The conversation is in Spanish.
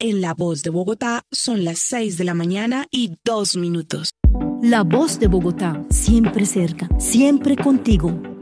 En La Voz de Bogotá son las 6 de la mañana y 2 minutos. La Voz de Bogotá, siempre cerca, siempre contigo.